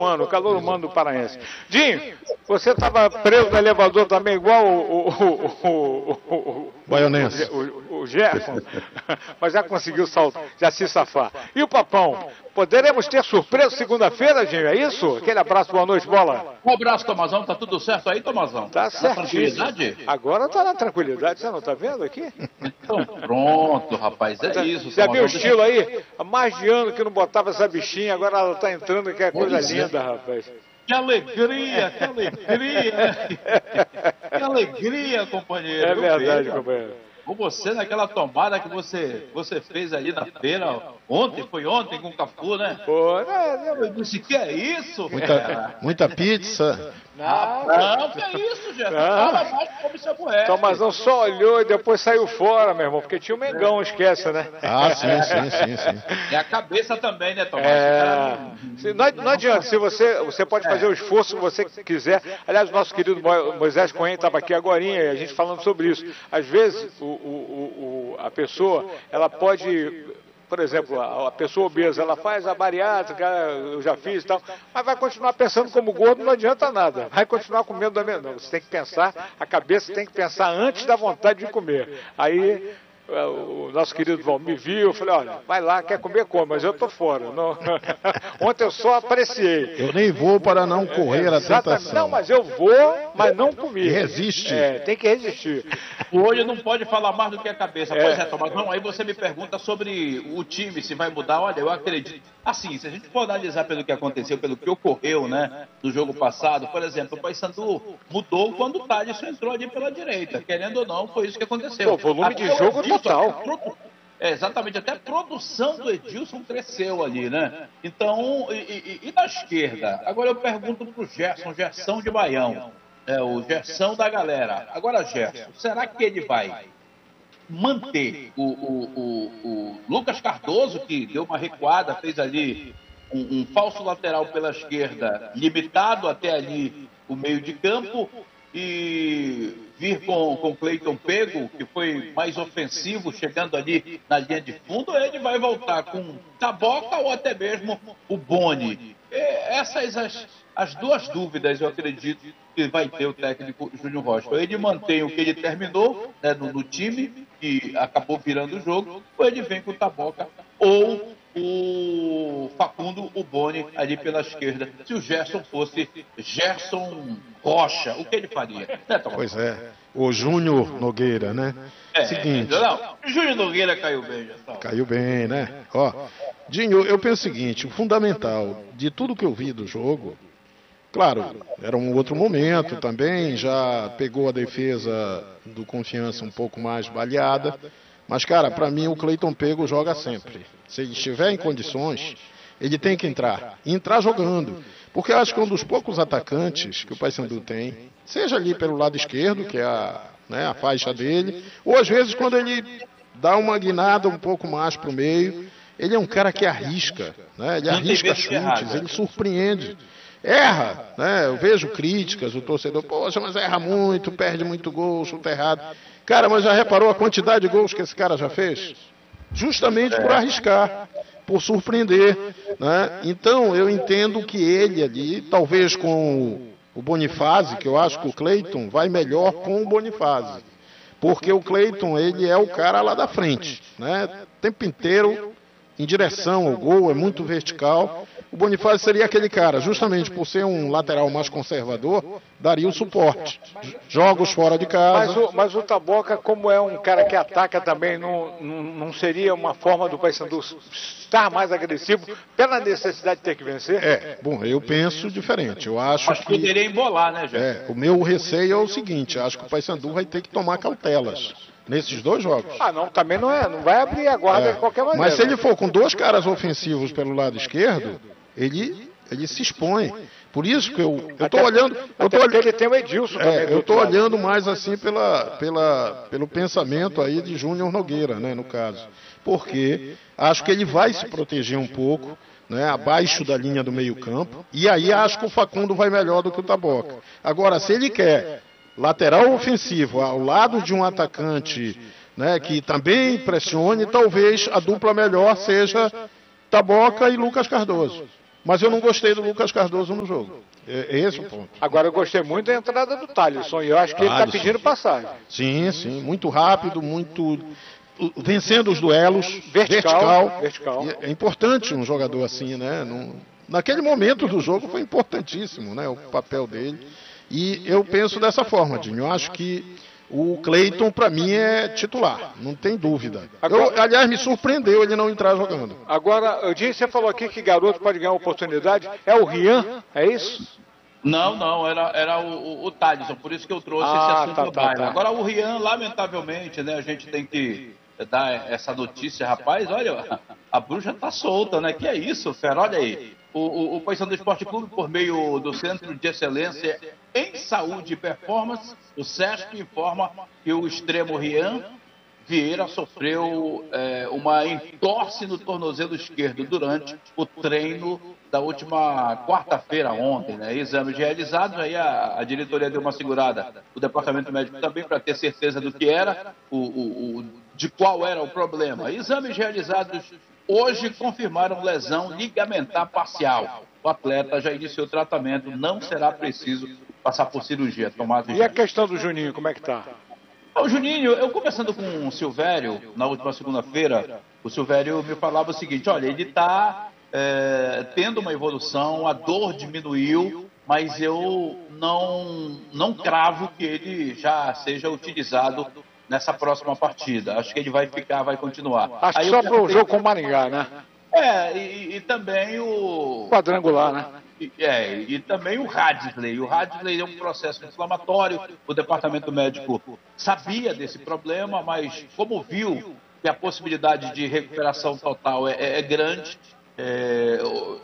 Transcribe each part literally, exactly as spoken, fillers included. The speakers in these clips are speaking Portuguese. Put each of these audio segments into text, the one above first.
humano, o calor humano do paraense. Dinho, você estava preso no elevador também, igual o, o, o, o, o, Baionense. o, o, o Gerson, mas já conseguiu saltar, já se safar. E o Papão? Poderemos ter surpresa segunda-feira, Dinho, é isso? Aquele abraço, boa noite, bola. Um abraço, Tomazão, tá tudo certo aí, Tomazão? Tá certíssimo. Agora tá na tranquilidade, você não tá vendo aqui? Então pronto, rapaz, é isso. Já viu o estilo aí? Há mais de ano que não botava essa bichinha, agora ela tá entrando, que é coisa linda, rapaz. Que alegria, que alegria. Que alegria, companheiro. É verdade, companheiro. Com você naquela tomada que você, você fez ali na feira ontem, foi ontem com o Cafu, né? Pô, né? Eu disse, que é isso? Muita, muita pizza. Não, não, que é isso, Gerson? Fala mais como isso é correto. Tomazão só olhou e depois saiu fora, meu irmão, porque tinha o Mengão, esquece, né? Ah, sim, sim, sim, sim. E a cabeça também, né, Tomás? É... Se, não, não adianta, se você, você pode fazer o esforço que você quiser. Aliás, o nosso querido Moisés Cohen estava aqui agora, e a gente falando sobre isso. Às vezes, o, o, o, a pessoa, ela pode... Por exemplo, a pessoa obesa, ela faz a bariátrica, eu já fiz e tal, mas vai continuar pensando como gordo, não adianta nada. Vai continuar comendo da mesma. Não, você tem que pensar, a cabeça tem que pensar antes da vontade de comer. Aí o nosso querido Valmir viu, eu falei, olha, vai lá, quer comer, come, mas eu tô fora. Não... Ontem eu só apreciei. Eu nem vou para não correr a tentação. Não, mas eu vou, mas não comi. Resiste. É, tem que resistir. O olho não pode falar mais do que a cabeça. É. Pois é, Tomás. Não, aí você me pergunta sobre o time, se vai mudar. Olha, eu acredito. Assim, se a gente for analisar pelo que aconteceu, pelo que ocorreu, né, no jogo passado, por exemplo, o Paysandu mudou quando o Thaleson entrou ali pela direita. Querendo ou não, foi isso que aconteceu. O volume de jogo total. É, exatamente, até a produção do Edilson cresceu ali, né? Então, e, e, e na esquerda? Agora eu pergunto pro Gerson, Gerson de Baião, é, o Gerson da galera. Agora, Gerson, será que ele vai manter o, o, o, o Lucas Cardoso, que deu uma recuada, fez ali um, um falso lateral pela esquerda, limitado até ali o meio de campo, e vir com o Cleiton Pego, que foi mais ofensivo, chegando ali na linha de fundo, ele vai voltar com Taboca ou até mesmo o Boni. É, essas as, as duas dúvidas, eu acredito, que vai ter o técnico Júnior Rocha. Ele mantém o que ele terminou, né, no, no time, que acabou virando o jogo, ou ele vem com o Taboca ou o Facundo, o Boni ali pela esquerda. Se o Gerson fosse Gerson Rocha, o que ele faria? Né, pois é, o Júnior Nogueira, né? É, seguinte. Não, Júnior Nogueira caiu bem, já. Caiu bem, né? Ó, Dinho, eu penso o seguinte, o fundamental de tudo que eu vi do jogo, claro, era um outro momento também, já pegou a defesa do Confiança um pouco mais baleada, mas, cara, para mim o Cleiton Pego joga sempre. Se ele estiver em condições, ele tem que entrar. E entrar jogando. Porque eu acho que é um dos poucos atacantes que o Paysandu tem, seja ali pelo lado esquerdo, que é a, né, a faixa dele, ou às vezes quando ele dá uma guinada um pouco mais para o meio, ele é um cara que arrisca, né? Ele arrisca chutes, ele surpreende. Erra, né? Eu vejo críticas, o torcedor, poxa, mas erra muito, perde muito gol, chuta errado. Cara, mas já reparou a quantidade de gols que esse cara já fez? Justamente por arriscar, por surpreender, né? Então, eu entendo que ele ali, talvez com o Bonifácio, que eu acho que o Cleiton vai melhor com o Bonifácio. Porque o Cleiton, ele é o cara lá da frente, né? O tempo inteiro em direção ao gol, é muito vertical. O Bonifácio seria aquele cara, justamente por ser um lateral mais conservador, daria o suporte. Jogos fora de casa. Mas o, mas o Taboca, como é um cara que ataca também, não, não, não seria uma forma do Paysandu estar mais agressivo pela necessidade de ter que vencer? É, bom, eu penso diferente. Eu acho Mas que poderia embolar, né, gente? É, o meu receio é o seguinte, acho que o Paysandu vai ter que tomar cautelas nesses dois jogos. Ah, não, também não é, não vai abrir a guarda É, de qualquer maneira. mas se ele for com dois caras ofensivos pelo lado esquerdo, ele, ele se expõe. Por isso que eu eu tô Até- olhando, eu tô até porque olhando, ele tem o Edilson também. é, do eu outro tô lado. olhando mais assim pela, pela, pelo pensamento aí de Júnior Nogueira, né, no caso. Porque acho que ele vai se proteger um pouco, né, abaixo da linha do meio-campo, e aí acho que o Facundo vai melhor do que o Taboca. Agora, se ele quer lateral ofensivo ao lado de um atacante, né, que também pressione, talvez a dupla melhor seja Taboca e Lucas Cardoso. Mas eu não gostei do Lucas Cardoso no jogo. É, é esse o ponto. Agora eu gostei muito da entrada do Thalisson, e eu acho que ele está pedindo passagem. Sim, sim, muito rápido, muito... vencendo os duelos, vertical. vertical. vertical. É importante um jogador assim, né? Num, naquele momento do jogo foi importantíssimo, né? O papel dele. E eu penso dessa forma, Dinho. Eu acho que o Cleiton, para mim, é titular, não tem dúvida. Eu, aliás, me surpreendeu ele não entrar jogando. Agora, Dinho, você falou aqui que garoto pode ganhar oportunidade. É o Rian, é isso? Não, não, era, era o, o, o Thalisson, por isso que eu trouxe ah, esse assunto tá, do tá, baile. tá. Agora, o Rian, lamentavelmente, né, a gente tem que dar essa notícia, rapaz, olha, a bruxa tá solta, né? Que é isso, fera? Olha aí. O, o, o Paysandu Esporte Clube, por meio do Centro de Excelência em Saúde e Performance, o SESC, informa que o extremo Rian Vieira sofreu é, uma entorse no tornozelo esquerdo durante o treino da última quarta-feira, ontem, né? Exames realizados, aí a, a diretoria deu uma segurada, o departamento médico também, para ter certeza do que era, o, o, o, de qual era o problema. Exames realizados hoje confirmaram lesão ligamentar parcial. O atleta já iniciou o tratamento, não será preciso passar por cirurgia. Tomado e a questão do Juninho, como é que tá? O Juninho, eu conversando com o Silvério na última segunda-feira, o Silvério me falava o seguinte, olha, ele está é, tendo uma evolução, a dor diminuiu, mas eu não, não cravo que ele já seja utilizado nessa próxima partida. Acho que ele vai ficar, vai continuar. Acho que só para o jogo com o Maringá, né? É, e, e também o... quadrangular, né? É, e também o Hadley. O Hadley é um processo inflamatório. O departamento médico sabia desse problema, mas como viu que a possibilidade de recuperação total é, é, é grande, é,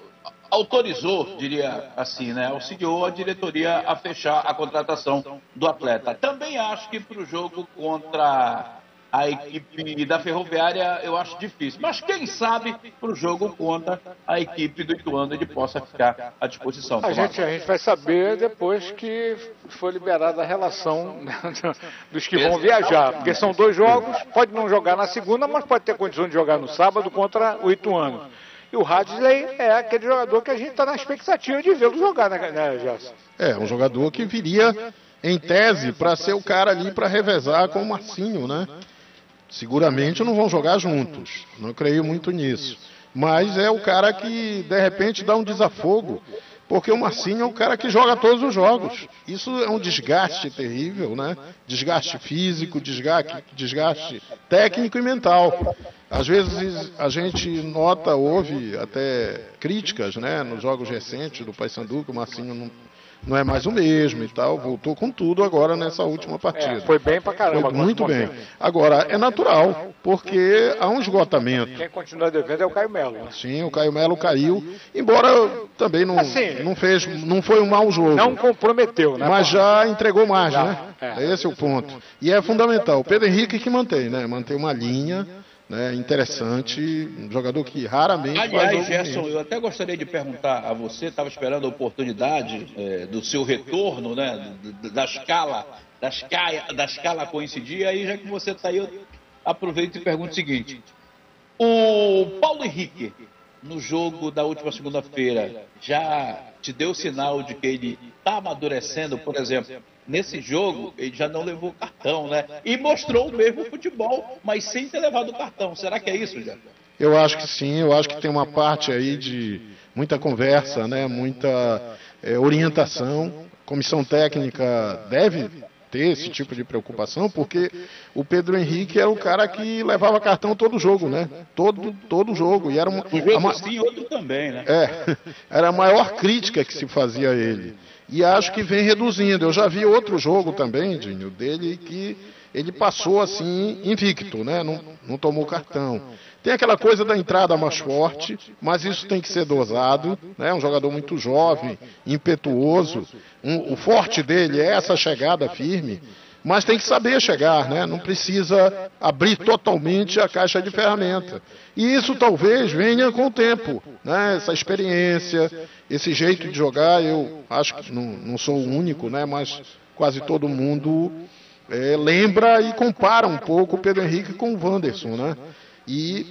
autorizou, diria assim, né? Auxiliou a diretoria a fechar a contratação do atleta. Também acho que para o jogo contra a equipe da Ferroviária eu acho difícil, mas quem sabe para o jogo contra a equipe do Ituano ele possa ficar à disposição. A gente, a gente vai saber depois que for liberada a relação dos que vão viajar, porque são dois jogos, pode não jogar na segunda, mas pode ter condição de jogar no sábado contra o Ituano. E o Hadley é aquele jogador que a gente está na expectativa de vê-lo jogar, né, né, Gerson? É, um jogador que viria em tese para ser o cara ali para revezar com o Marcinho, né? Seguramente não vão jogar juntos, não creio muito nisso. Mas é o cara que, de repente, dá um desafogo, porque o Marcinho é o cara que joga todos os jogos. Isso é um desgaste terrível, né? Desgaste físico, desgaste, desgaste técnico e mental. Às vezes a gente nota, ouve até críticas, né, nos jogos recentes do Paysandu, que o Marcinho não... não é mais o mesmo e tal, voltou com tudo agora nessa última partida. É, foi bem pra caramba. Foi muito bem. Agora, é natural, porque há um esgotamento. Quem continua devendo é o Caio Melo. Né? Sim, o Caio Melo caiu, embora também não, assim, não fez, não foi um mau jogo. Não comprometeu, né? Mas já entregou mais, já, né? É. Esse é o ponto. E é fundamental. O Pedro Henrique que mantém, né? Mantém uma linha... né, interessante, um jogador que raramente Aliás, faz Gerson, eu até gostaria de perguntar a você, estava esperando a oportunidade é, do seu retorno, né, da escala, da escala, da escala coincidir, aí já que você está aí, eu aproveito e pergunto o seguinte, o Paulo Henrique, no jogo da última segunda-feira, já te deu sinal de que ele está amadurecendo, por exemplo? Nesse jogo, ele já não levou cartão, né? E mostrou o mesmo futebol, mas sem ter levado o cartão. Será que é isso, já? Eu acho que sim, eu acho que tem uma parte aí de muita conversa, né? Muita é, orientação. Comissão técnica deve ter esse tipo de preocupação, porque o Pedro Henrique era o cara que levava cartão todo jogo, né? Todo, todo jogo. E era uma, um jogo uma, sim, outro também, né? É, era a maior crítica que se fazia a ele. E acho que vem reduzindo. Eu já vi outro jogo também, Dinho, dele, que ele passou assim, invicto, né? Não, não tomou cartão. Tem aquela coisa da entrada mais forte, mas isso tem que ser dosado, né? Um jogador muito jovem, impetuoso. Um, o forte dele é essa chegada firme, mas tem que saber chegar, né? Não precisa abrir totalmente a caixa de ferramenta. E isso talvez venha com o tempo, né? Essa experiência, esse jeito de jogar, eu acho que não, não sou o único, né? Mas quase todo mundo é, lembra e compara um pouco o Pedro Henrique com o Wanderson, né? E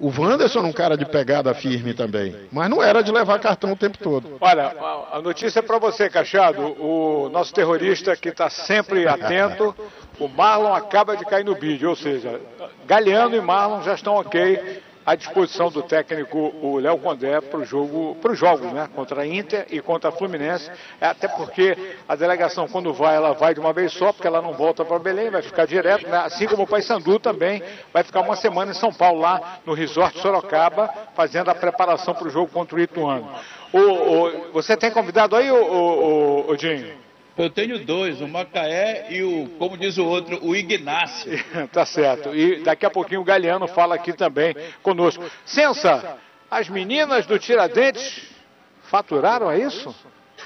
O Wanderson era um cara de pegada firme também, mas não era de levar cartão o tempo todo. Olha, a notícia é para você, Cachado. O nosso terrorista que está sempre atento, o Marlon acaba de cair no bid, ou seja, Galeano e Marlon já estão ok à disposição do técnico, o Léo Condé, para o jogo, para os jogos, né? Contra a Inter e contra a Fluminense. Até porque a delegação, quando vai, ela vai de uma vez só, porque ela não volta para Belém, vai ficar direto, né? Assim como o Paysandu também vai ficar uma semana em São Paulo, lá no Resort Sorocaba, fazendo a preparação para o jogo contra o Ituano. O, o, você tem convidado aí, o, o, o Dinho? Eu tenho dois, o Macaé e o, como diz o outro, o Ignácio. Tá certo. E daqui a pouquinho o Galeano fala aqui também conosco. Sensa, as meninas do Tiradentes faturaram, é isso?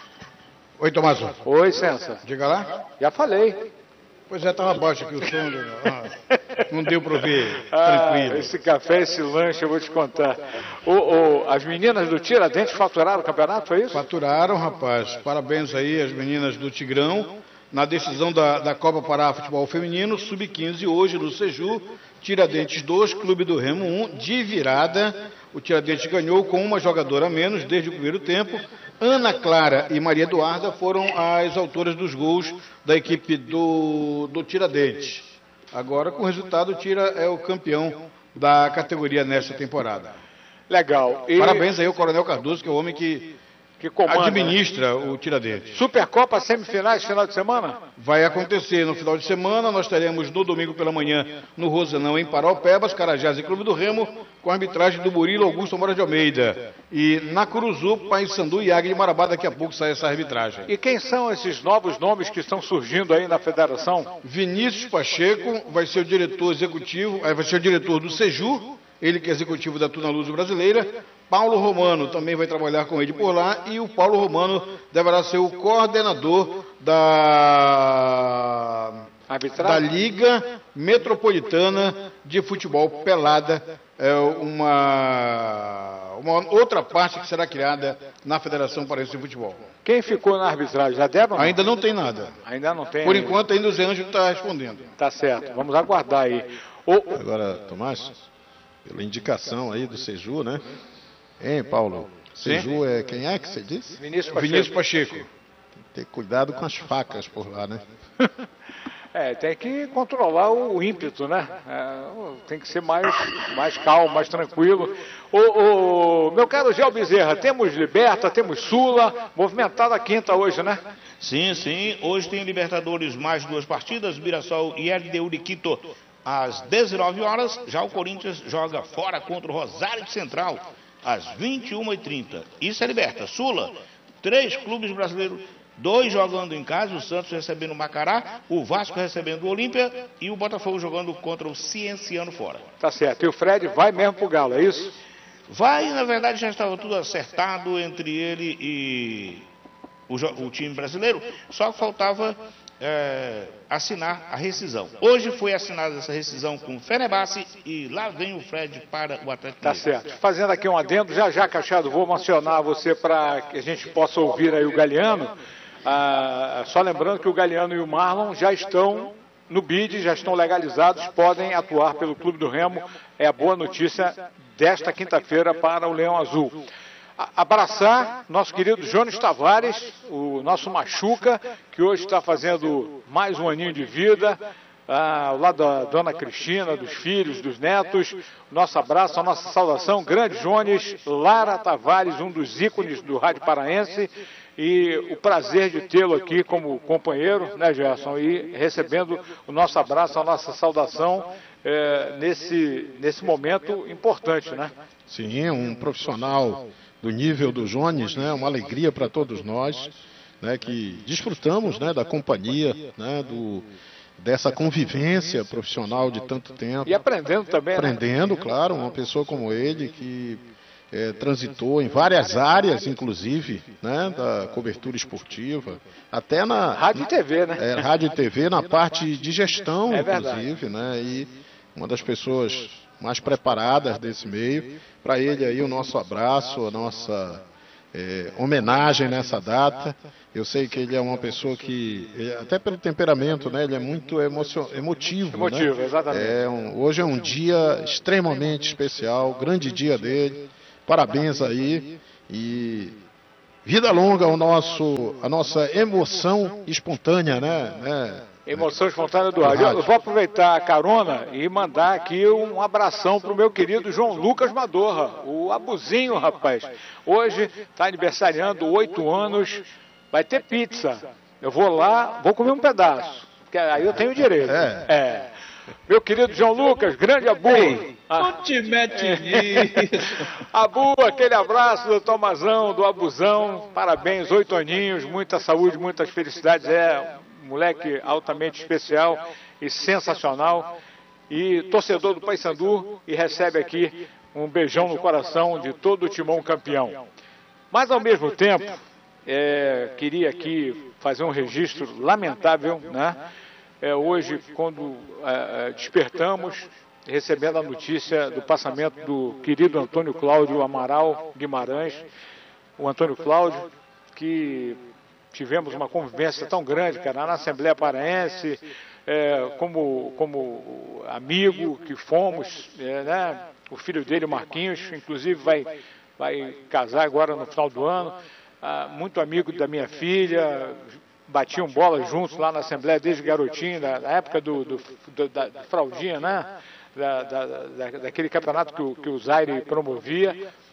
Oi, Tomás. Oi, Sensa. Diga lá. Já falei. Pois é, estava baixo aqui o som. Ah, não deu para ouvir ah, tranquilo. Esse café, esse lanche, eu vou te contar. O, o, as meninas do Tiradentes faturaram o campeonato, foi isso? Faturaram, rapaz. Parabéns aí às meninas do Tigrão. Na decisão da, da Copa Pará Futebol Feminino, sub quinze hoje no Seju, Tiradentes dois, Clube do Remo um, de virada. O Tiradentes ganhou com uma jogadora a menos desde o primeiro tempo. Ana Clara e Maria Eduarda foram as autoras dos gols da equipe do, do Tiradentes. Agora, com o resultado, o Tira é o campeão da categoria nesta temporada. Legal. E... Parabéns aí ao Coronel Cardoso, que é o homem que, que comanda, administra, né, o Tiradentes. Supercopa, semifinais, final de semana? Vai acontecer no final de semana. Nós teremos no domingo pela manhã no Rosanão, em Paraupebas, Carajás e Clube do Remo, com a arbitragem do Murilo Augusto Moura de Almeida. E na Curuzu, Paysandu e Águia de Marabá, daqui a pouco sai essa arbitragem. E quem são esses novos nomes que estão surgindo aí na federação? Vinícius Pacheco vai ser o diretor executivo, vai ser o diretor do Seju, ele que é executivo da Tuna Luz Brasileira. Paulo Romano também vai trabalhar com ele por lá, e o Paulo Romano deverá ser o coordenador da, da Liga Metropolitana de Futebol Pelada, é uma, uma outra parte que será criada na Federação Paraense de Futebol. Quem ficou na arbitragem? Já deram? Ainda não tem nada. Ainda não tem. Por enquanto ainda o Zé Ângelo está respondendo. Tá certo, vamos aguardar aí. O... Agora, Tomás, pela indicação aí do Seju, né? Hein, Paulo? Seju é quem é que você disse? Vinícius Pacheco. Vinícius Pacheco. Tem que ter cuidado com as facas por lá, né? É, tem que controlar o ímpeto, né? É, tem que ser mais, mais calmo, mais tranquilo. O, o, meu caro Gel Bezerra, temos Liberta, temos Sula, movimentada a quinta hoje, né? Sim, sim. Hoje tem Libertadores mais duas partidas, Mirassol e L D U de Quito. Às dezenove horas, já o Corinthians joga fora contra o Rosário de Central, às vinte e uma e trinta. Isso é Liberta. Sula, três clubes brasileiros, dois jogando em casa, o Santos recebendo o Macará, o Vasco recebendo o Olímpia e o Botafogo jogando contra o Cienciano fora. Tá certo. E o Fred vai mesmo pro Galo, é isso? Vai, na verdade já estava tudo acertado entre ele e o, o time brasileiro, só que faltava é, assinar a rescisão. Hoje foi assinada essa rescisão com o Fenerbahçe e lá vem o Fred para o Atlético. Tá certo. Fazendo aqui um adendo, já já, Cachado, vou mencionar você para que a gente possa ouvir aí o Galeano. Ah, só lembrando que o Galeano e o Marlon já estão no bid, já estão legalizados, podem atuar pelo Clube do Remo. É a boa notícia desta quinta-feira para o Leão Azul. Abraçar nosso querido Jones Tavares, o nosso Machuca, que hoje está fazendo mais um aninho de vida, ah, ao lado da dona Cristina, dos filhos, dos netos. Nosso abraço, a nossa saudação, grande Jones, Lara Tavares, um dos ícones do rádio paraense, e o prazer de tê-lo aqui como companheiro, né, Gerson, e recebendo o nosso abraço, a nossa saudação é, nesse, nesse momento importante, né? Sim, um profissional do nível do Jones, né? Uma alegria para todos nós, né? Que desfrutamos, né? Da companhia, né? Do, dessa convivência profissional de tanto tempo. E aprendendo também, Aprendendo, né? Claro, uma pessoa como ele que é, transitou em várias áreas, inclusive, né? Da cobertura esportiva, até na... Rádio e T V, né? É, rádio e T V, na parte de gestão, é inclusive, né? E uma das pessoas mais preparadas desse meio. Para ele aí o nosso abraço, a nossa é, homenagem nessa data. Eu sei que ele é uma pessoa que, até pelo temperamento, né, ele é muito emocio, emotivo. Emotivo, né? exatamente. É um, hoje é um dia extremamente especial, grande dia dele. Parabéns aí e vida longa ao nosso, a nossa emoção espontânea, né? né? Emoção espontânea do rádio. Eu vou aproveitar a carona e mandar aqui um abração pro meu querido João Lucas Madorra, o abuzinho, rapaz. Hoje está aniversariando oito anos, vai ter pizza. Eu vou lá, vou comer um pedaço, porque aí eu tenho direito. É. é. Meu querido João Lucas, grande Abu. Não te mete nisso. Abu, aquele abraço do Tomazão, do Abuzão. Parabéns, oito aninhos, muita saúde, muitas felicidades. É um moleque altamente especial e sensacional. E torcedor do Paysandu, e recebe aqui um beijão no coração de todo o timão campeão. Mas ao mesmo tempo, é, queria aqui fazer um registro lamentável, né? É, hoje, quando é, despertamos, recebendo a notícia do passamento do querido Antônio Cláudio Amaral Guimarães, o Antônio Cláudio, que tivemos uma convivência tão grande, cara, na Assembleia Paraense, é, como, como amigo que fomos, é, né? O filho dele, o Marquinhos, inclusive vai, vai casar agora no final do ano, ah, muito amigo da minha filha, batiam bola juntos lá na Assembleia desde garotinho, na, na época do, do, do, da, da fraldinha, né? Da, da, da, daquele campeonato que o, que o Zaire promovia,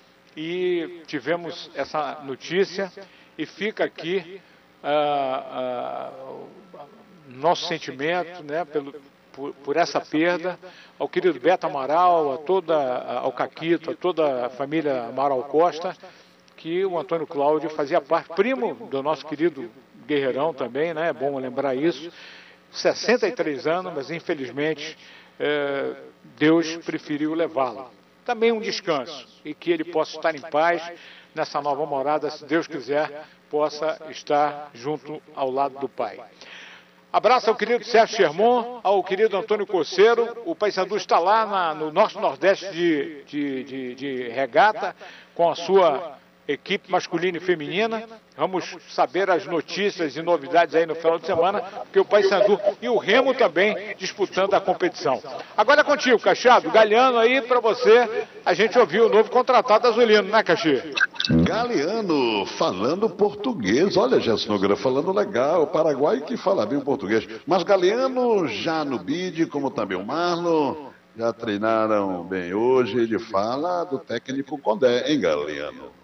e tivemos essa notícia, e fica aqui ah, ah, nosso sentimento, né, pelo, por, por essa perda, ao querido Beto Amaral, a toda, ao Caquito, a toda a família Amaral Costa, que o Antônio Cláudio fazia parte, primo do nosso querido Guerreirão também, né? É bom lembrar isso. sessenta e três anos, mas infelizmente é, Deus preferiu levá-lo. Também um descanso, e que ele possa estar em paz nessa nova morada, se Deus quiser, possa estar junto ao lado do Pai. Abraço ao querido Sérgio Sherman, ao querido Antônio Coceiro. O Paysandu está lá na, no norte-nordeste de, de, de, de regata, com a sua equipe masculina e feminina. Vamos saber as notícias e novidades aí no final de semana, porque o Paysandu e o Remo também disputando a competição. Agora é contigo, Cachado. Galeano aí para você. A gente ouviu o novo contratado azulino, né, Caxi? Galeano falando português. Olha, Gerson Nogueira falando legal. O Paraguai que fala bem o português. Mas Galeano já no bid, como também o Marlon, já treinaram bem hoje. Ele fala do técnico Condé, hein, Galeano?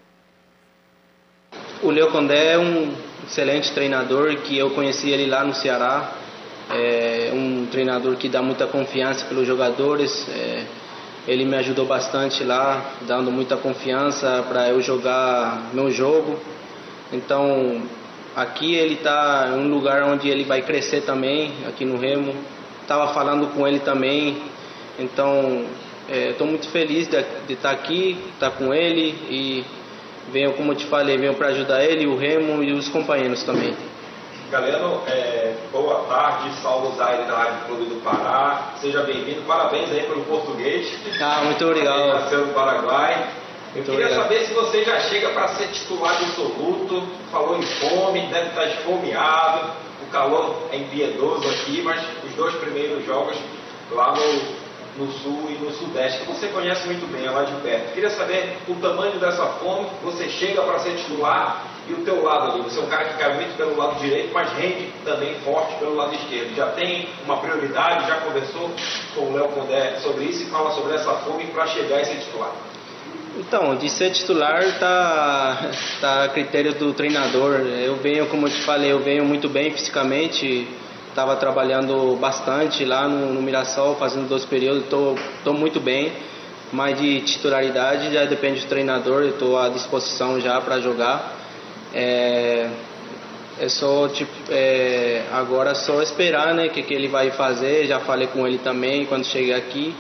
O Léo Condé é um excelente treinador que eu conheci ele lá no Ceará. É um treinador que dá muita confiança pelos jogadores. É, ele me ajudou bastante lá, dando muita confiança para eu jogar meu jogo. Então, aqui ele está em um lugar onde ele vai crescer também, aqui no Remo. Estava falando com ele também. Então, estou é, muito feliz de, de estar aqui, estar com ele e venho, como eu te falei, venho para ajudar ele, o Remo e os companheiros também. Galeano, é, boa tarde, Saulo Zaire da Rádio Clube do Pará, seja bem-vindo, parabéns aí pelo português. Ah, muito obrigado. Nasceu no Paraguai. Eu Muito queria obrigado. saber se você já chega para ser titular absoluto, falou em fome, deve estar esfomeado, o calor é impiedoso aqui, mas os dois primeiros jogos lá no... no sul e no sudeste, que você conhece muito bem, é lá de perto. Queria saber o tamanho dessa fome, você chega para ser titular e o teu lado ali, você é um cara que cai muito pelo lado direito, mas rende também forte pelo lado esquerdo. Já tem uma prioridade, já conversou com o Léo Condé sobre isso e fala sobre essa fome para chegar e ser titular. Então, de ser titular está tá a critério do treinador. Eu venho, como eu te falei, eu venho muito bem fisicamente. Estava trabalhando bastante lá no, no Mirassol, fazendo dois períodos, estou muito bem, mas de titularidade já depende do treinador, estou à disposição já para jogar. É, é só, tipo, é, agora é só esperar, né, o que, que ele vai fazer, já falei com ele também quando cheguei aqui,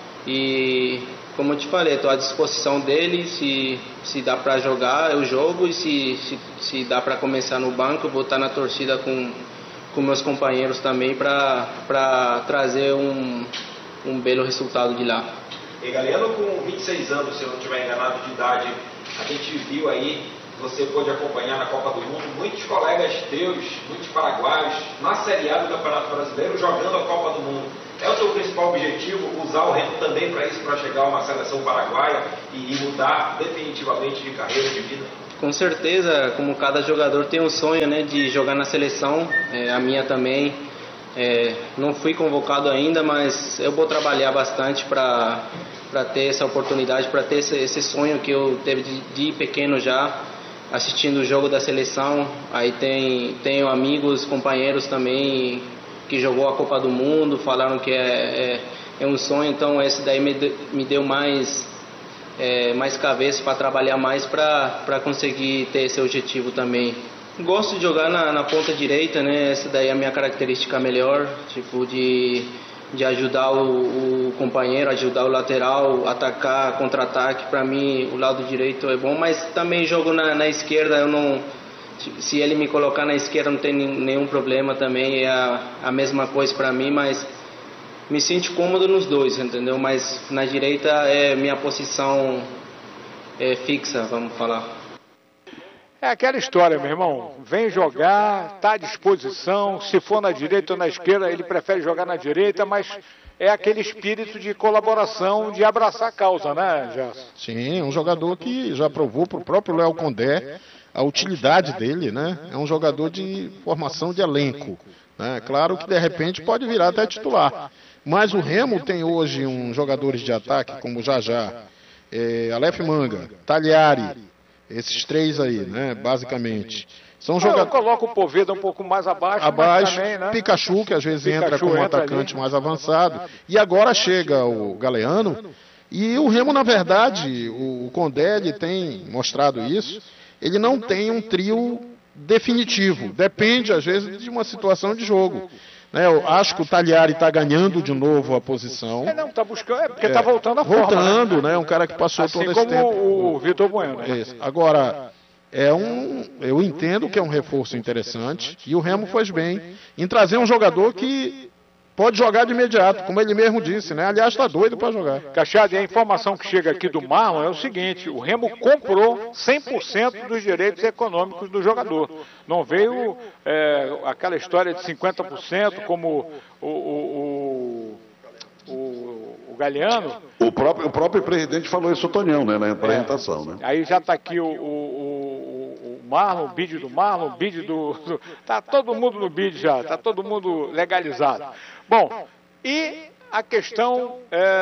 e como eu te falei, estou à disposição dele, se, se dá para jogar eu jogo, e se, se, se dá para começar no banco, eu vou estar na torcida com com meus companheiros também para trazer um, um belo resultado de lá. E Galeano, com vinte e seis anos, se eu não estiver enganado de idade, a gente viu aí você pôde acompanhar na Copa do Mundo, muitos colegas teus, muitos paraguaios, na Série A do Campeonato Brasileiro, jogando a Copa do Mundo. É o seu principal objetivo usar o Remo também para isso, para chegar a uma seleção paraguaia e, e mudar definitivamente de carreira, de vida? Com certeza, como cada jogador tem um sonho, né, de jogar na seleção, é, a minha também. É, não fui convocado ainda, mas eu vou trabalhar bastante para para ter essa oportunidade, para ter esse, esse sonho que eu teve de, de pequeno já, assistindo o jogo da seleção. Aí tem, tenho amigos, companheiros também que jogou a Copa do Mundo, falaram que é, é, é um sonho, então esse daí me, de, me deu mais, é, mais cabeça para trabalhar mais para conseguir ter esse objetivo também. Gosto de jogar na, na ponta direita, né? Essa daí é a minha característica melhor, tipo de, de ajudar o, o companheiro, ajudar o lateral, atacar, contra-ataque. Para mim o lado direito é bom, mas também jogo na, na esquerda, eu não... Se ele me colocar na esquerda não tem nenhum problema também, é a, a mesma coisa para mim, mas me sinto cômodo nos dois, entendeu? Mas na direita é minha posição é, fixa, vamos falar. É aquela história, meu irmão. Vem jogar, está à disposição. Se for na direita ou na esquerda, ele prefere jogar na direita, mas é aquele espírito de colaboração, de abraçar a causa, né, Gerson? Sim, um jogador que já provou para o próprio Léo Condé a utilidade dele, né? É um jogador de formação de elenco, né? Claro que de repente pode virar até titular, mas o Remo tem hoje uns jogadores de ataque como Jajá, é, Aleph Manga, Talhari, esses três aí, né? Basicamente são jogadores. Eu coloco o Poveda um pouco mais abaixo, abaixo também, né? Pikachu, que às vezes Pikachu entra como entra atacante ali. mais avançado, e agora chega o Galeano. E o Remo, na verdade, o, o Condé ele tem mostrado isso. Ele não tem um trio definitivo. Depende, às vezes, de uma situação de jogo. Né, eu acho que o Talhari está ganhando de novo a posição. É, não, está buscando, é porque está é, voltando a forma. Voltando, né? né? Um cara que passou assim todo esse tempo. Assim como o Vitor Bueno. Né? Agora, é um, eu entendo que é um reforço interessante e o Remo faz bem em trazer um jogador que pode jogar de imediato, como ele mesmo disse, né? Aliás, está doido para jogar. Cachado, e a informação que chega aqui do Marlon é o seguinte: o Remo comprou cem por cento dos direitos econômicos do jogador. Não veio é, aquela história de cinquenta por cento como o, o, o, o, o Galeano. O próprio, o próprio presidente falou isso, o Tonhão, né, na apresentação. É. Né? Aí já está aqui o, o, o Marlon, o bid do Marlon, o bid do... Está todo mundo no bid já, está todo mundo legalizado. Bom, e a questão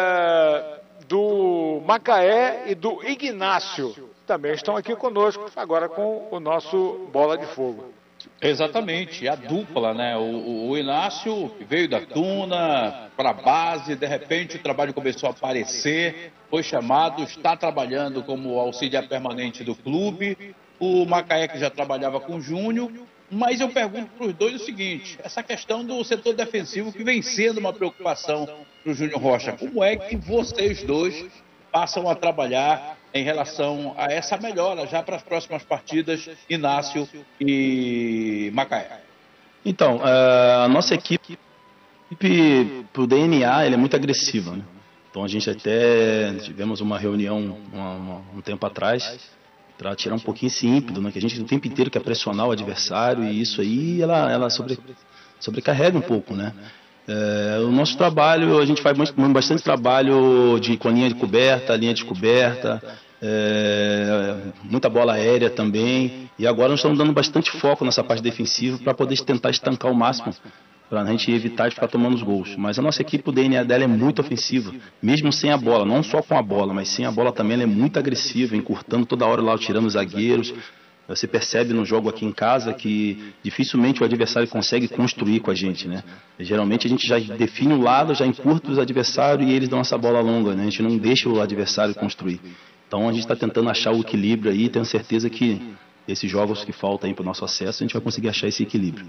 é, do Macaé e do Ignácio também estão aqui conosco, agora com o nosso Bola de Fogo. Exatamente, a dupla, né? O, o Inácio veio da Tuna para a base, de repente o trabalho começou a aparecer, foi chamado, está trabalhando como auxiliar permanente do clube. O Macaé, que já trabalhava com o Júnior. Mas eu pergunto para os dois o seguinte: essa questão do setor defensivo que vem sendo uma preocupação para o Júnior Rocha, como é que vocês dois passam a trabalhar em relação a essa melhora já para as próximas partidas, Inácio e Macaé? Então, a nossa equipe, para o D N A, ele é muito agressiva, né? Então a gente até tivemos uma reunião uma, uma, um tempo atrás para tirar um pouquinho esse ímpeto, né? Que a gente o tempo inteiro quer pressionar o adversário, e isso aí ela, ela sobre, sobrecarrega um pouco, né? É, o nosso trabalho, a gente faz bastante trabalho de, com a linha de coberta, linha de coberta, é, muita bola aérea também, e agora nós estamos dando bastante foco nessa parte defensiva para poder tentar estancar o máximo, para a gente evitar de ficar tomando os gols. Mas a nossa equipe, o D N A dela é muito ofensiva, mesmo sem a bola, não só com a bola, mas sem a bola também ela é muito agressiva, encurtando toda hora lá, tirando os zagueiros. Você percebe no jogo aqui em casa que dificilmente o adversário consegue construir com a gente, né? Geralmente a gente já define o lado, já encurta os adversários e eles dão essa bola longa, né? A gente não deixa o adversário construir. Então a gente está tentando achar o equilíbrio aí, tenho certeza que esses jogos que faltam aí para o nosso acesso, a gente vai conseguir achar esse equilíbrio.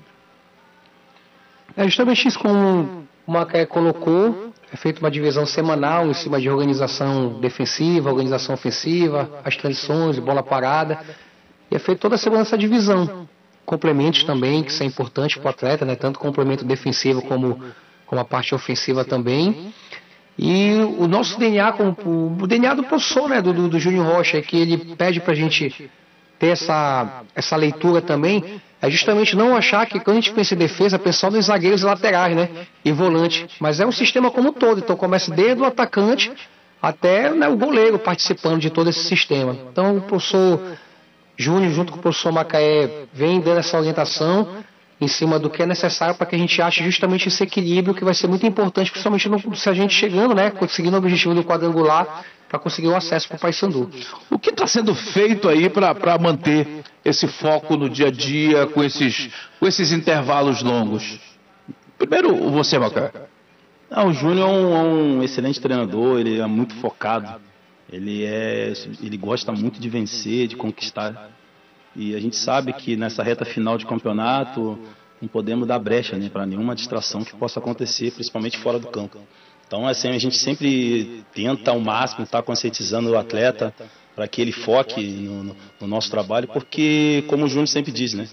É justamente isso, como o Macaé colocou, é feita uma divisão semanal em cima de organização defensiva, organização ofensiva, as transições, bola parada. E é feita toda a semana essa divisão. Complementos também, que são importantes para o atleta, né? Tanto complemento defensivo como, como a parte ofensiva também. E o nosso D N A, como, o D N A do professor, né? do, do, do Júnior Rocha, é que ele pede para a gente ter essa, essa leitura também, é justamente não achar que quando a gente pensa em defesa, pensar nos zagueiros e laterais, né? E volante. Mas é um sistema como um todo. Então começa desde o atacante até, né, o goleiro participando de todo esse sistema. Então o professor Júnior, junto com o professor Macaé, vem dando essa orientação em cima do que é necessário para que a gente ache justamente esse equilíbrio que vai ser muito importante, principalmente no, se a gente chegando, né, conseguindo o objetivo do quadrangular, para conseguir o acesso para o Paysandu. O que está sendo feito aí para manter esse foco no dia a dia, com esses, com esses intervalos longos? Primeiro, você, Macaé. Ah, o Júnior é um, é um excelente treinador, ele é muito focado, ele, é, ele gosta muito de vencer, de conquistar. E a gente sabe que nessa reta final de campeonato não podemos dar brecha, né, para nenhuma distração que possa acontecer, principalmente fora do campo. Então, assim, a gente sempre tenta ao máximo estar conscientizando o atleta para que ele foque no, no nosso trabalho, porque, como o Júnior sempre diz, né,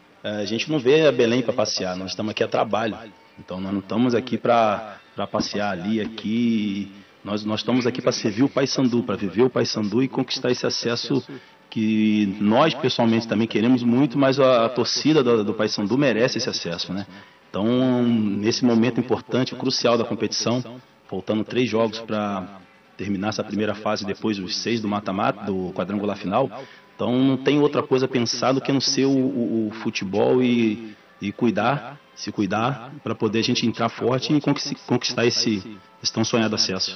a gente não vê a Belém para passear, nós estamos aqui a trabalho. Então, nós não estamos aqui para passear ali, aqui. Nós, nós estamos aqui para servir o Paysandu, para viver o Paysandu e conquistar esse acesso que nós, pessoalmente, também queremos muito, mas a, a torcida do, do Paysandu merece esse acesso, né? Então, nesse momento importante, crucial da competição, faltando três jogos para terminar essa primeira fase, depois os seis do mata-mata, do quadrangular final, então não tem outra coisa pensada do que não ser o, o, o futebol e, e cuidar, se cuidar, para poder a gente entrar forte e conquistar esse, esse tão sonhado acesso.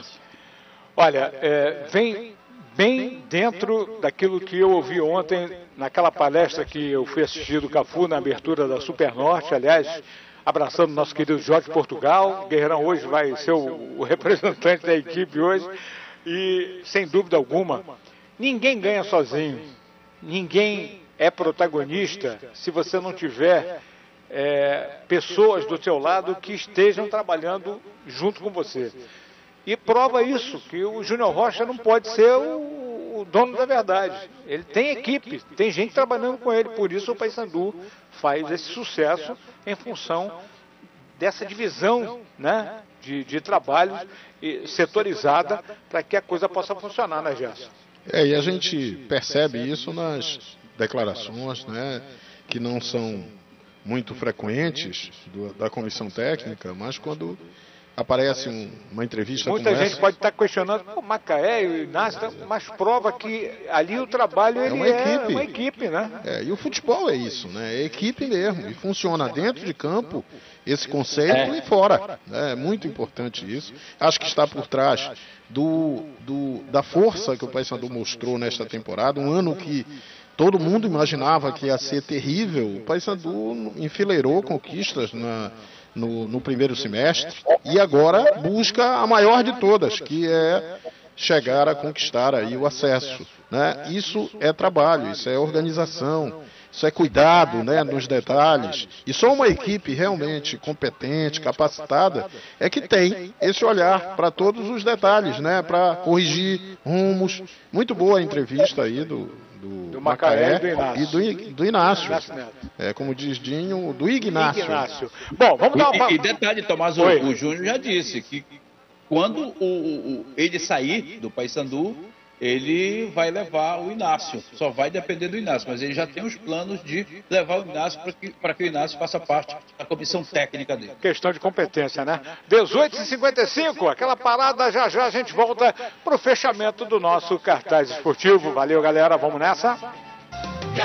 Olha, é, vem bem dentro daquilo que eu ouvi ontem naquela palestra que eu fui assistir do Cafu na abertura da Super Norte, aliás, abraçando o nosso querido Jorge Portugal. O Guerreirão hoje vai ser o, o representante da equipe hoje e, sem dúvida alguma, ninguém ganha sozinho, ninguém é protagonista se você não tiver é, pessoas do seu lado que estejam trabalhando junto com você. E prova isso, que o Júnior Rocha não pode ser o, o dono da verdade. Ele tem equipe, tem gente trabalhando com ele, por isso o Paysandu faz esse sucesso em função dessa divisão, né, de, de trabalhos setorizada para que a coisa possa funcionar, né, Gerson? É, e a gente percebe isso nas declarações, né, que não são muito frequentes do, da comissão técnica, mas quando aparece um, uma entrevista Muita como gente essa, pode estar questionando, o Macaé e o Inácio, mas prova que ali o trabalho ele é uma é equipe, uma equipe, né? É, e o futebol é isso, né? É equipe mesmo, e funciona dentro de campo esse conceito é. e fora. É muito importante isso. Acho que está por trás do, do, da força que o Paysandu mostrou nesta temporada, um ano que todo mundo imaginava que ia ser terrível. O Paysandu enfileirou conquistas na No, no primeiro semestre, e agora busca a maior de todas, que é chegar a conquistar aí o acesso, né? Isso é trabalho, isso é organização, isso é cuidado, né, nos detalhes, e só uma equipe realmente competente, capacitada, é que tem esse olhar para todos os detalhes, né, para corrigir rumos. Muito boa a entrevista aí do do, do Macaé, Macaé e do Inácio. e do, do Inácio. É, como diz Dinho, do Ignácio. Ignácio. Bom, vamos dar uma... E, e detalhe, Tomás, o, o Júnior já disse que quando o, o, ele sair do Paysandu, ele vai levar o Inácio. Só vai depender do Inácio, mas ele já tem os planos de levar o Inácio para que, para que o Inácio faça parte da comissão técnica dele. Questão de competência, né? dezoito e cinquenta e cinco, aquela parada, já já a gente volta para o fechamento do nosso cartaz esportivo. Valeu, galera, vamos nessa?